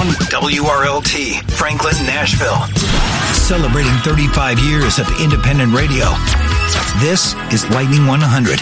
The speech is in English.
from WRLT, Franklin, Nashville. Celebrating 35 years of independent radio. This is Lightning 100.